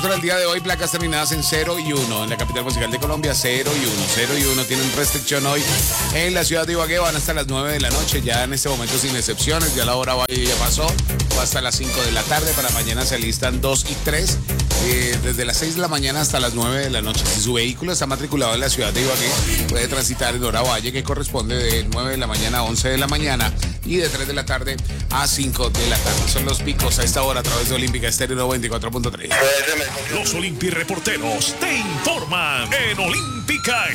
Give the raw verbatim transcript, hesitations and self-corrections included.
con el día de hoy, placas terminadas en cero y uno. En la capital musical de Colombia, cero y uno. cero y uno tienen restricción hoy. En la ciudad de Ibagué van hasta las nueve de la noche, ya en este momento sin excepciones. Ya la hora ya pasó, o hasta las cinco de la tarde. Para mañana se alistan dos y tres. Eh, desde las seis de la mañana hasta las nueve de la noche. Si su vehículo está matriculado en la ciudad de Ibagué, puede transitar en hora valle, que corresponde de nueve de la mañana a once de la mañana y de tres de la tarde a cinco de la tarde. Son los picos a esta hora a través de Olímpica Estéreo noventa y cuatro punto tres. Los Olympi reporteros te informan en Olímpica